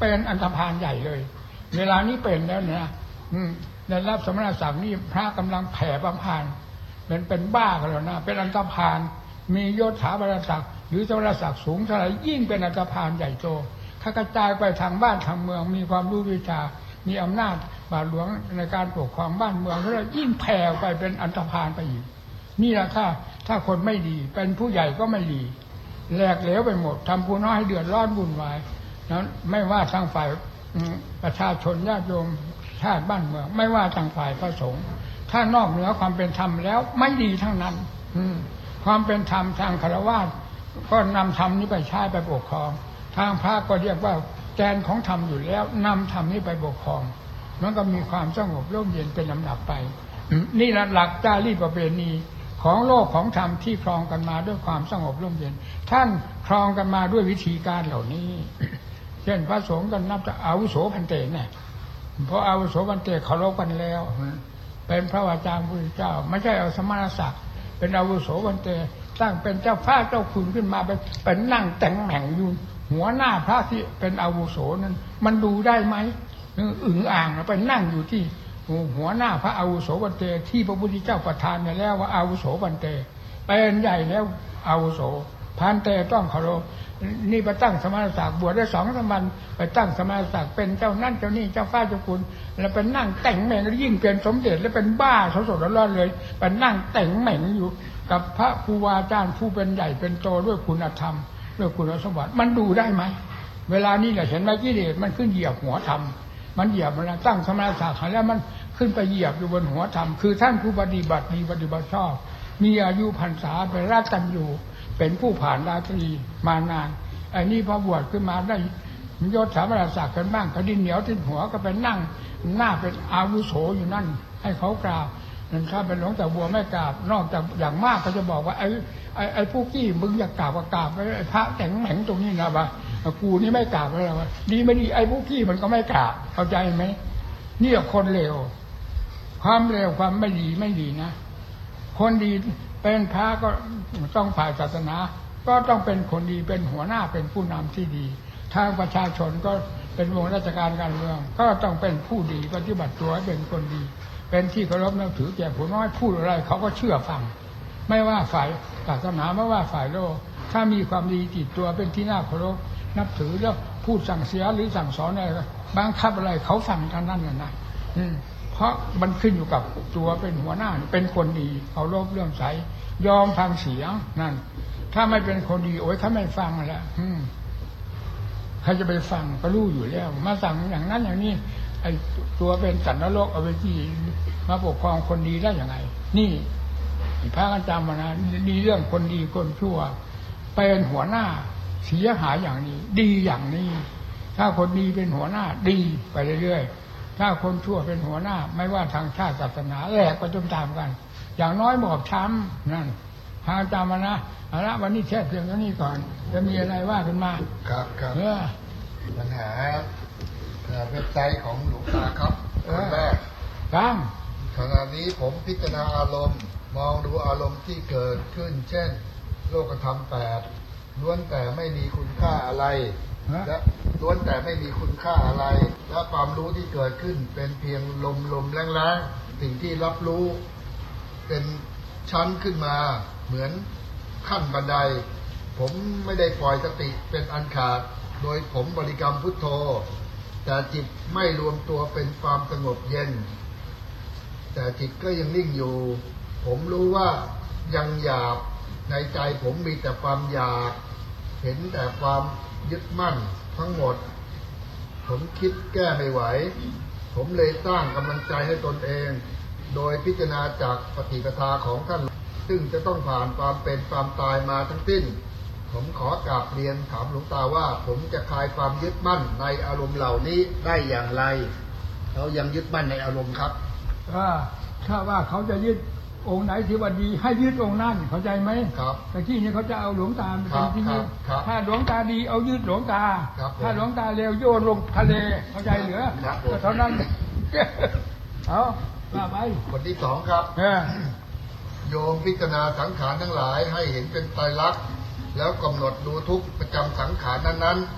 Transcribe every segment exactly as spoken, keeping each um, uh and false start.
เป็นอันธพาลใหญ่เลยเวลานี้เป็นแล้วเนี่ยได้รับสมณศักดิ์นี่พระกำลังแผ่ประพานเป็นเป็นบ้ากันแล้วนะเป็นอันธพาลมียศถาบรรดาศักดิ์หรือสมณศักดิ์สูงเท่าไหร่ยิ่งเป็นอันธพาลใหญ่โตถ้ากระจายไปทางบ้านทางเมืองมีความรู้วิชามีอำนาจบาทหลวงในการปกครองบ้านเมืองแล้วยิ่งแผ่ไปเป็นอันธพาลไปอีกนี่แหละค่ะถ้าคนไม่ดีเป็นผู้ใหญ่ก็ไม่ดีแหลกเหลวไปหมดทำผู้น้อยให้เดือดร้อนวุ่นวายนั้นไม่ว่าทางฝ่ายประชาชนญาติโยมชาติบ้านเมืองไม่ว่าทางฝ่ายพระสงฆ์ถ้านอกเหนือความเป็นธรรมแล้วไม่ดีทั้งนั้นความเป็นธรรมทางฆราวาสก็นำธรรมนี้ไปใช้ไปปกครองทางพระก็เรียกว่าแกนของธรรมอยู่แล้วนำธรรมนี้ไปปกครองมันก็มีความสงบร่มเย็นเป็นลำดับไปนี่แหละหลักจารีตประเพณีของโลกของธรรมที่ครองกันมาด้วยความสงบร่มเย็นท่านครองกันมาด้วยวิธีการเหล่านี้เช่นพระสงฆ์กันนับจะอาวุโสพันเตเนี่ยเพราะอาวุโสพันเตเคารพกันแล้วเป็นพระวาจาพุทธเจ้าไม่ใช่เอาสมณศักดิ์เป็นอาวุโสพันเตตั้งเป็นเจ้าฟ้าเจ้าคุณขึ้นมาเป็นเป็นนั่งแต่งแหม่งอยู่หัวหน้าพระที่เป็นอาวุโสนั้นมันดูได้ไหมอึ่งอ่างไปนั่งอยู่ที่หัวหน้าพระอาวุโสพันเตที่พระพุทธเจ้าประทานไปแล้วว่าอาวุโสพันเตเป็นใหญ่แล้วอาวุโสพันเตต้องเคารพนี่ไปตั้งสมณศักดิ์บวชได้สองสามวันไปตั้งสมณศักดิ์เป็นเจ้านั่นเจ้านี่เจ้าฟ้าเจ้าคุณแล้วเป็นนั่งแต่งแหม่งแล้วยิ่งเป็นสมเด็จแล้วเป็นบ้าสดๆร้อนๆเลยเป็นนั่งแต่งแหม่งอยู่กับพระครูบาอาจารย์ผู้เป็นใหญ่เป็นโตด้วยคุณธรรมด้วยคุณสมบัติมันดูได้ไหมเวลานี้แหละเห็นไหมกิเลสมันขึ้นเหยียบหัวธรรมมันเหยียบมันตั้งสมณศักดิ์แล้วมันขึ้นไปเหยียบอยู่บนหัวธรรมคือท่านผู้ปฏิบัติดีปฏิบัติชอบมีอายุพรรษาเป็นราชกันอยู่เป็นผู้ผ่านราตรีมานานไอ้นี่พอบวชขึ้นมาได้ยศถาบรรดาศักดิ์กันบ้างกระดิ่งเหนียวติดหัวก็เป็นนั่งหน้าเป็นอาวุโสอยู่นั่นให้เขากราบนั่นถ้าเป็นหลวงแต่บัวไม่กราบนอกจากอย่างมากก็จะบอกว่าไอ้ไอ้ไอ้ผู้กี้มึงอยากกราบก็กราบไอ้พระแต่งแหม่งตรงนี้นะวะกูนี่ไม่กราบแล้ววะดีไม่ดีไอ้ผู้กี้มันก็ไม่กราบเข้าใจไหมนี่คนเลวความเลวความไม่ดีไม่ดีนะคนดีเป็นพระก็ต้องฝ่ายศาสนาก็ต้องเป็นคนดีเป็นหัวหน้าเป็นผู้นำที่ดีทางประชาชนก็เป็นวงราชการการเมืองก็ต้องเป็นผู้ดีปฏิบัติตัวให้เป็นคนดีเป็นที่เคารพนับถือแก่ผู้น้อยพูดอะไรเขาก็เชื่อฟังไม่ว่าฝ่ายศาสนาไม่ว่าฝ่ายโลกถ้ามีความดีติดตัวเป็นที่น่าเคารพนับถือแล้วพูดสั่งเสียหรือสั่งสอนอะไรบังคับอะไรเขาฟังทางนั้นน่ะนะเพราะมันขึ้นอยู่กับตัวเป็นหัวหน้าเป็นคนดีเคารพเรื่องใสยอมฟังเสียงนั่นถ้าไม่เป็นคนดีโอ้ยเขาไม่ฟังแล้วใครจะไปฟังก็รู้อยู่แล้วมาสั่งอย่างนั้นอย่างนี้ไอ้ตัวเป็นสัตว์นรกเอาไปที่มาปกครองคนดีได้อย่างไรนี่พระกันจำมานะดีเรื่องคนดีคนชั่วเป็นหัวหน้าเสียหายอย่างนี้ดีอย่างนี้ถ้าคนดีเป็นหัวหน้าดีไปเรื่อยๆถ้าคนชั่วเป็นหัวหน้าไม่ว่าทางชาติศาสนาแหลกไปจนตามกันอย่างน้อยบอบช้ำนั่นพระจำมานะเอาละวันนี้แค่เพียงเท่านี้ก่อนจะมีอะไรว่าขึ้นมาครับครับปัญหาเว็บไซต์ของหลวงตาครับคนแรกครับขณะนี้ผมพิจารณาอารมณ์มองดูอารมณ์ที่เกิดขึ้นเช่นโลกธรรมแปดล้วนแต่ไม่มีคุณค่าอะไรและล้วนแต่ไม่มีคุณค่าอะไรและความรู้ที่เกิดขึ้นเป็นเพียงลมลมแรงแรงสิ่งที่รับรู้เป็นชั้นขึ้นมาเหมือนขั้นบันไดผมไม่ได้ปล่อยสติเป็นอันขาดโดยผมบริกรรมพุทโธแต่จิตไม่รวมตัวเป็นความสงบเย็นแต่จิตก็ยังนิ่งอยู่ผมรู้ว่ายังหยาบในใจผมมีแต่ความอยากเห็นแต่ความยึดมั่นทั้งหมดผมคิดแก้ไม่ไหวผมเลยสร้างกำลังใจให้ตนเองโดยพิจารณาจากปฏิปทาของท่านซึ่งจะต้องผ่านความเป็นความตายมาทั้งสิ้นผมขอกราบเรียนถามหลวงตาว่าผมจะคลายความยึดมั่นในอารมณ์เหล่านี้ได้อย่างไรเขายังยึดมั่นในอารมณ์ครับถ้าว่าเขาจะยึดองค์ไหนที่ว่าดีให้ยึดองค์นั้นเข้าใจไหมครับแต่ที่นี้เขาจะเอาหลวงตาเป็นที่ยึดถ้าหลวงตาดีเอายึดหลวงตาถ้าหลวงตาเลวโยนลงทะเลเข้าใจเหลือก็เท่านั้นเอาว่าไปคนที่สองครับโยมพิจารณาสังขารทั้งหลายให้เห็นเป็นไตรลักษณ์แล้วกำหนดดูทุกประจำสังขารนั้นๆ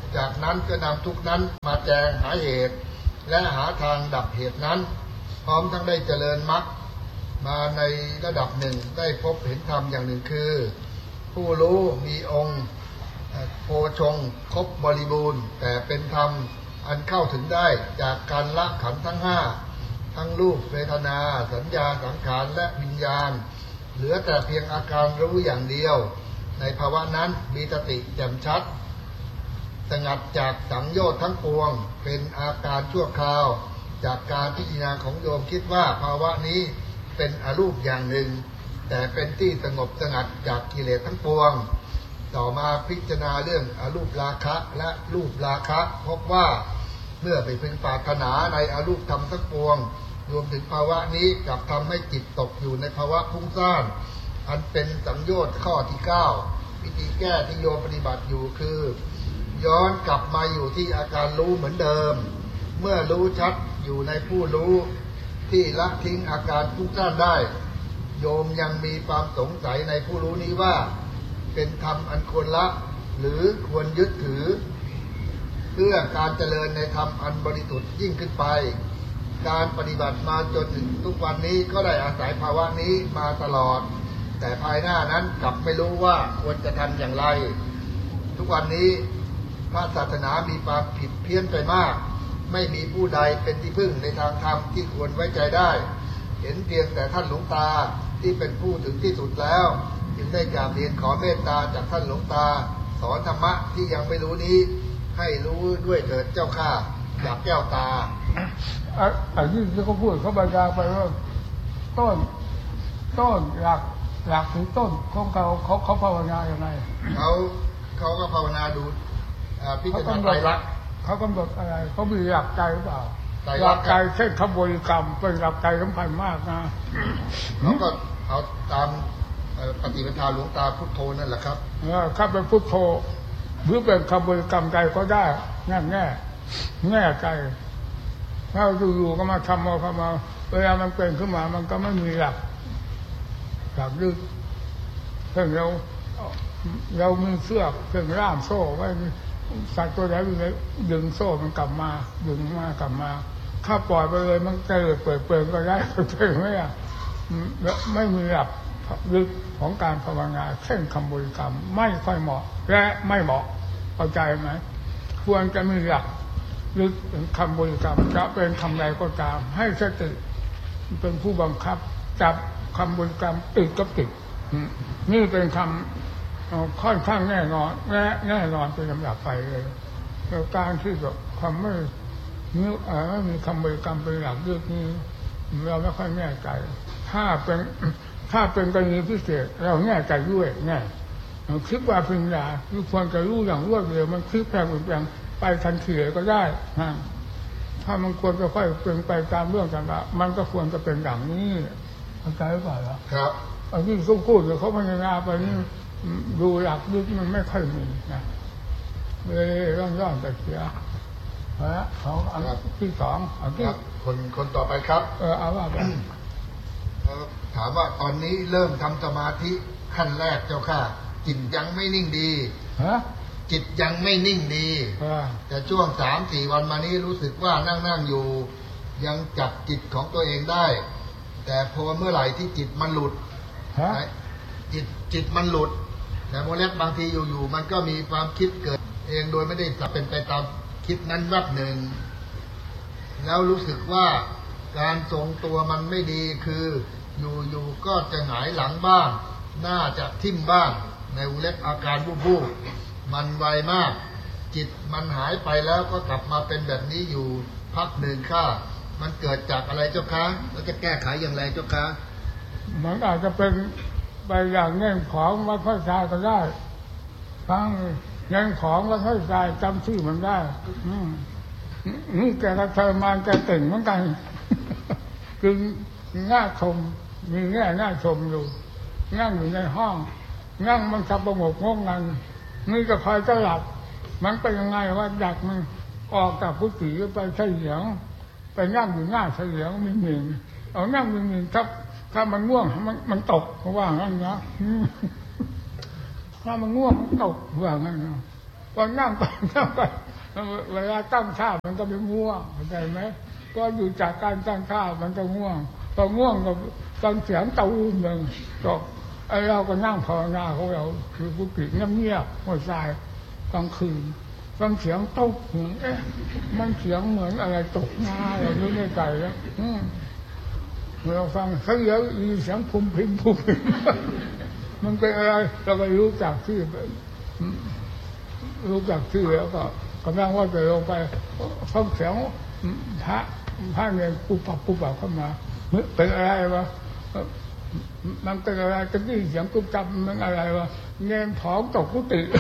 จากนั้นก็นำทุกนั้นมาแจงหาเหตุและหาทางดับเหตุนั้นพร้อมทั้งได้เจริญมรรคมาในระดับหนึ่งได้พบเห็นธรรมอย่างหนึ่งคือผู้รู้มีองค์โพชงครบบริบูรณ์แต่เป็นธรรมอันเข้าถึงได้จากการละขันธ์ทั้งห้าทั้งรูปเวทนาสัญญาสังขารและวิญญาณเหลือแต่เพียงอาการรู้อย่างเดียวในภาวะนั้นมีสติแจ่มชัดสงัดจากสังโยชน์ทั้งปวงเป็นอาการชั่วคราวจากการพิจารณาของโยมคิดว่าภาวะนี้เป็นอรูปอย่างหนึ่งแต่เป็นที่สงบสงัดจากกิเลสทั้งปวงต่อมาพิจารณาเรื่องอรูปราคะและรูปราคะพบว่าเมื่อไปพึงปรารถนาในอรูปธรรมทั้งปวงรวมถึงภาวะนี้กลับทำให้จิตตกอยู่ในภาวะฟุ้งซ่านอันเป็นสังโยชน์ข้อที่เก้าวิธีแก้ที่โยมปฏิบัติอยู่คือย้อนกลับมาอยู่ที่อาการรู้เหมือนเดิมเมื่อรู้ชัดอยู่ในผู้รู้ที่ละทิ้งอาการฟุ้งซ่านได้โยมยังมีความสงสัยในผู้รู้นี้ว่าเป็นธรรมอันควรละหรือควรยึดถือเพื่อการเจริญในธรรมอันบริสุทธิ์ยิ่งขึ้นไปการปฏิบัติมาจนถึงทุกวันนี้ก็ได้อาศัยภาวะนี้มาตลอดแต่ภายหน้านั้นกลับไม่รู้ว่าควรจะทำอย่างไรทุกวันนี้พระศาสนามีความผิดเพี้ยนไปมากไม่มีผู้ใดเป็นที่พึ่งในทางธรรมที่ควรไว้ใจได้เห็นเพียงแต่ท่านหลวงตาที่เป็นผู้ถึงที่สุดแล้วจึงได้กราบเรียนขอเมตตาจากท่านหลวงตาสอนธรรมะที่ยังไม่รู้นี้ให้รู้ด้วยเถิดเจ้าข้าจากแก้วตาอันนี้ที่เขาพูดเขาบรรยายไปว่าต้นต้นหลักหลักถึงต้นของเขาเขาเขาภาวนาอย่างไรเขาเขาก็ภาวนาดูพิจารณาไตรลักษณ์เขากำหนดอะไรเขามีหลักใจหรือเปล่าหลักใจเช่นคำบริกรรมเป็นหลักใจสำคัญมากนะเขาก็เอาตามปฏิปทาหลวงตาพุทโธนั่นแหละครับเออถ้าเป็นพุทโธหรือเป็นคำบริกรรมใจก็ได้แง่แง่แง่ใจถ้าอยู่ๆก็มาทำมาทำมาเวลามันเป็นขึ้นมามันก็ไม่มีหลักหลักยึดเช่นเราเรามีเสื้อเช่นร่ามโซ่ไว้สัตว์ตัวใดมันดึงโซ่มันกลับมาดึงมากลับมาถ้าปล่อยไปเลยมันเกิดเปิดเปิดก็ได้ใช่ไหมอ่ะไม่มีหลักลึกของการภาวนาเช่นคำบริกรรมไม่ค่อยเหมาะและไม่เหมาะเข้าใจไหมควรจะมีหลักลึกคำบริกรรมจะเป็นคำใดก็ตามให้สติเป็นผู้บังคับจับคำบริกรรมติดก็ติดนี่เป็นคำค่อนข้างแน่นอนและแน่นอนเป็นลำดับไปเลยการที่แบบความไม่ไม่มีคำบริกรรมเป็นหลักลึกนี้เราไม่ค่อยแน่ใจถ้าเป็นถ้าเป็นกรณีพิเศษเราแน่ใจด้วยแน่คิดว่าปัญญาคือควรจะรู้อย่างรวดเร็วมันคิดแปลงแปลงไปทันทีก็ได้ถ้ามันควรจะค่อยเป็นไปตามเรื่องต่างๆมันก็ควรจะเป็นอย่างนี้เข้าใจหรือเปล่าล่ะครับอันนี้เขาพูดเขาพัฒนาไปนี่ดูหลักลึกมันไม่ค่อยมีนะเลยร่องร่องแต่เสียฮะเขาอันที่สองอันที่คนคนต่อไปครับเออเอาว่าไปถามว่าตอนนี้เริ่มทำสมาธิขั้นแรกเจ้าค่ะจิตยังไม่นิ่งดีฮะจิตยังไม่นิ่งดีแต่ช่วงสามสี่วันมานี้รู้สึกว่านั่งนั่งอยู่ยังจับจิตของตัวเองได้แต่พอเมื่อไหร่ที่จิตมันหลุดจิตจิตมันหลุดแต่โมเลกุลบางทีอยู่ๆมันก็มีความคิดเกิดเองโดยไม่ได้เป็นไปตามคิดนั้นแวบหนึ่งแล้วรู้สึกว่าการทรงตัวมันไม่ดีคืออยู่ๆก็จะหงายหลังบ้างน่าจะทิ่มบ้างในวงเล็บอาการบูบๆมันไวมากจิตมันหายไปแล้วก็กลับมาเป็นแบบนี้อยู่พักหนึ่งค่ะมันเกิดจากอะไรเจ้าคะแล้วจะแก้ไขอย่างไรเจ้าคะมันอาจจะเป็นไปอย่างเง่งของวัดพระชายก็ได้ทั้งเง่งของวัดพระชายจำชื่อมันได้นี่แกก็เทอมานแกติ่งเหมือนกันคือง่าชมมีแง่ง่าชมอยู่นั่งอยู่ในห้องนั่งมันสับประงกงงงันนี่ก็คอยจะหลับมันเป็นยังไงว่าอยากมันออกจากกุฏิไปเฉียงไปนั่งอยู่หน้าเฉียงมีหนึ่งเอานั่งมีหนึ่งถ้าถ้ามันง่วงมันมันตกเพราะว่างั้นนะถ้ามันง่วงมันตกว่างั้นนะพอนั่งไปนั่งไปเวลาตั้งท่ามันก็ไม่ง่วงเข้าใจไหมก็อยู่จากการตั้งท่ามันก็ง่วงพอง่วงก็ฟังเสียงตูมหนึ่งก็ไอเราก็นั่งภาวนาของเราคือกุฏิเงียบๆหัวใจกลางคืนฟังเสียงตกเหมือนเอ๊ะมันเสียงเหมือนอะไรตกหน้าเราอยู่ในใจแล้วเราฟังเขาเยอะมีเสียงพุมพิมพุมพิมมันเป็นอะไรเราก็รู้จักชื่อรู้จักชื่อแล้วก็กำลังว่าจะลงไปฟังเสียงพระพระเนี่ยปุบปับปุบปับเข้ามาเป็นอะไรวะมันเป็นอะไรจะได้เสียงกุบจับมันอะไรวะเงินผองตกกุฏิ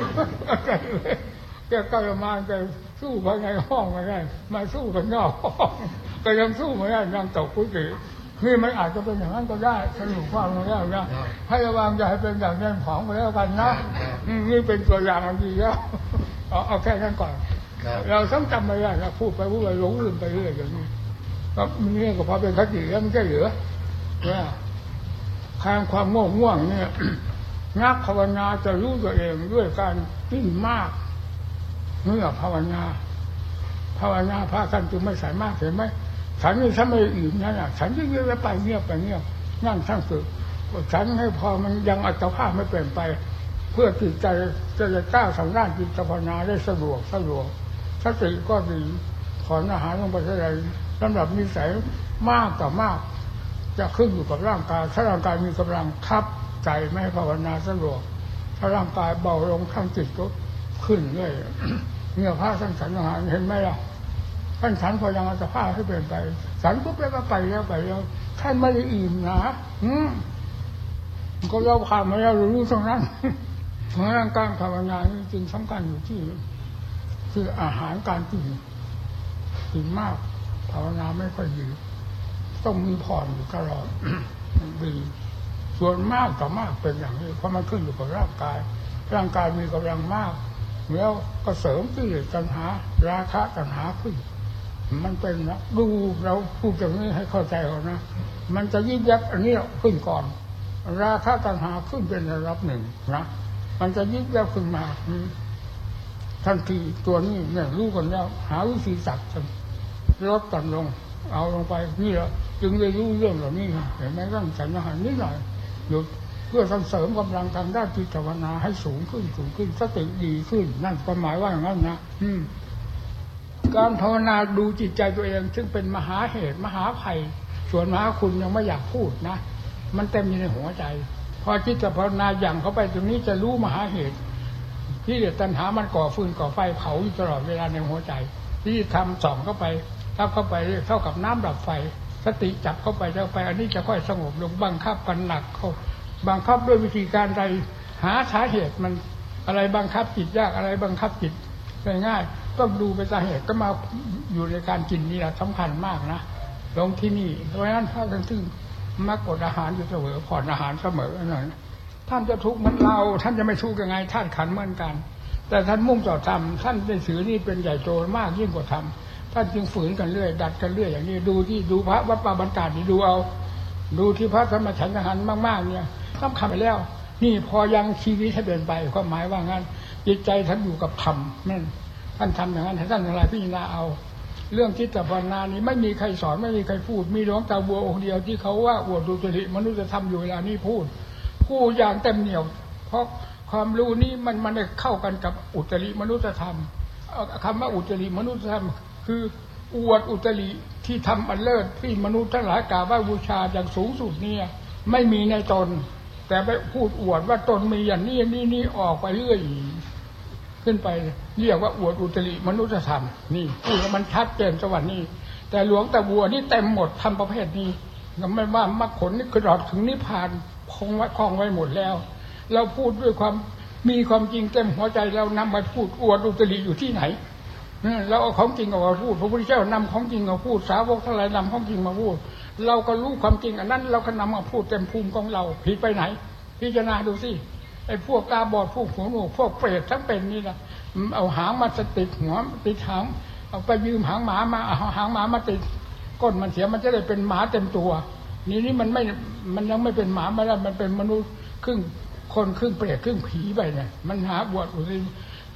แกก็มาแกสู้ภายในห้องไม่ได้มาสู้กันนอกห้องก็ยังสู้ไม่ได้ยังตกกุฏินี่มันอาจจะเป็นอย่างนั้นก็ได้สรุปความมันแล้วนะให้ระวังอย่าให้เป็นอย่างเงินผองไปแล้วกันนะนี่เป็นตัวอย่างดีแล้วเอาเอาแค่นั้นก่อนเราต้องจำไม่ได้นะพูดไปพูดไปหลงลืมไปเรื่อยอย่างนี้ก็นี่ก็พอเป็นคติแล้วมันจะเหลือเนี่ยข้างความง่วงง่วงเนี่ยนักภาวนาจะรู้ตัวเองด้วยการปิ้นมากเมื่อภาวนาภาวนาพระท่านจึงไม่ใส่มากเห็นไหมฉันนี่ฉันไม่อิ่มนั่นอ่ะฉันยิ่งเยอะไปเงียบไปเงียบนั่งทั้งสึกฉันให้พอมันยังอัตภาพไม่เปลี่ยนไปเพื่อจิตใจจะจะก้าวทางด้านจิตภาวนาได้สะดวกสะดวกสติก็ดีถอนอาหารลงไปอะไรสำหรับนิสัยมากต่อมากจะขึ้นอยู่กับร่างกายถ้าร่างกายมีกำลังทับใจไม่ให้ภาวนาสะดวกถ้าร่างกายเบาลงข้างจิตก็ขึ้นเรื่อยเนี่ยพระท่านฉันอาหารเห็นไหมล่ะท่านฉันพอยังอัตภาพให้เปลี่ยนไปฉันปุ๊บแล้วก็ไปแล้วไปแล้วท่านไม่ได้อิ่มนะอืมก็เราผ่านมาแล้วรู้ตรงนั้นเพราะร่างกายภาวนาจริงสำคัญอยู่ที่คืออาหารการกินกินมากภาวนาไม่ค่อยดีต้องมีผ่อนอยู่ตลอดดีส่วนมากต่อมากเป็นอย่างนี้เพราะมันขึ้นอยู่กับร่างกายร่างกายมีกำลังมากแล้วก็เสริมกิเลสตัณหาราคะตัณหาขึ้นมันเป็นนะดูเราพูดอย่างนี้ให้เข้าใจก่อนนะมันจะยิ่งยับอันนี้ขึ้นก่อนราคะตัณหาขึ้นเป็นระดับหนึ่งนะมันจะยิ่งยับขึ้นมาทันทีตัวนี้เนี่ยรู้กันแล้วหาวิธีสักลดกันลงเอาลงไปนี่แหละจึงได้รู้เรื่องเหล่านี้เห็นไหมร่างฉันอาหารนิดหน่อยหยุดเพื่อเสริมกำลังทางด้านจิตภาวนาให้สูงขึ้นสูงขึ้นสติดีขึ้นนั่นความหมายว่าอย่างนั้นนะอืมการภาวนาดูจิตใจตัวเองซึ่งเป็นมหาเหตุมหาภัยส่วนมหาคุณยังไม่อยากพูดนะมันเต็มอยู่ในหัวใจพอจิตภาวนาอย่างเข้าไปตรงนี้จะรู้มหาเหตุที่เดือดตัณหามันก่อฟืนก่อไฟเผาอยู่ตลอดเวลาในหัวใจที่ทำส่องเข้าไปทับเข้าไปเท่ากับน้ำดับไฟสติจับเข้าไปเข้าไปอันนี้จะค่อยสงบลงบังคับกันหนักเขาบังคับด้วยวิธีการใดหาสาเหตุมันอะไรบังคับจิตยากอะไรบังคับจิตง่ายๆต้องดูไปสาเหตุก็มาอยู่ในการกินนี่แหละสำคัญมากนะลงที่นี่เพราะฉะนั้นพระท่านถึงมักอดอาหารอยู่เสมอผ่อนอาหารเสมอหน่อยท่านจะทุกข์เหมือนเราท่านจะไม่ทุกข์ยังไงท่านขันเหมือนกันแต่ท่านมุ่งต่อธรรมท่านได้ถือนี่เป็นใหญ่โตมากยิ่งกว่าธรรมท่านจึงฝืนกันเรื่อยดัดกันเรื่อยอย่างนี้ดูที่ดูพระวัดป่าบรรดานี่ดูเอาดูที่พระธรรมฉันทหันมากๆเนี่ยสำคัญไปแล้วนี่พอยังชีวิตให้เดินไปความหมายว่างั้นจิตใจท่านอยู่กับธรรมนั่นท่านทำอย่างนั้นท่านทั้งหลายพิจารณาเอาเรื่องจิตภาวนานี้ไม่มีใครสอนไม่มีใครพูดมีหลวงตาบัวองค์เดียวที่เขาว่าอวดดุจริตมนุษยธรรมอยู่เวลานี้พูดพูดอย่างเต็มเหนี่ยวเพราะความรู้นี้มันมันได้เข้ากันกับอุตริมนุษยธรรมคำว่าอุตริมนุษยธรรมคืออวดอุตริที่ทำอันเลิศที่มนุษย์ทั้งหลายกราบไหว้บูชาอย่างสูงสุดเนี่ยไม่มีในตนแต่ไปพูดอวดว่าตนมีอย่างนี้นี่นี่ออกไปเรื่อยขึ้นไปเรียกว่าอวดอุตริมนุษยธรรมนี่พูดแล้วมันชัดเจนสวรรค์นี่แต่หลวงตาบัวนี่เต็มหมดทำประเภทนี้ไม่ว่ามรรคผลนี่คือรอดถึงนิพพานคงไว้คลองไว้หมดแล้วเราพูดด้วยความมีความจริงเต็มหัวใจเรานำมาพูดอวดอุตริอยู่ที่ไหนเราเอาของจริงเอามาพูดพระพุทธเจ้านำของจริงมาพูดสาวกทั้งหลายนำของจริงมาพูดเราก็รู้ความจริงอันนั้นเราก็นำมาพูดเต็มภูมิของเราผิดไปไหนพิจารณาดูสิไอ้พวกตาบอดพวกหูหนวกพวกเปรตทั้งเป็นนี่นะเอาหางมาติดหัวติดหางเอาไปยืมหางหมามาเอาหางหมามาติดก้นมันเสียมันจะได้เป็นหมาเต็มตัวนี่นี่มันไม่มันยังไม่เป็นหมาไม่ได้มันเป็นมนุษย์ครึ่งคนครึ่งเปรตครึ่งผีไปเนี่ยมันหาบวชอุตริ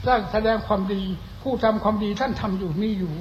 สร้างแสดงความดีผู้ทำความดีท่านทำอยู่มีอยู่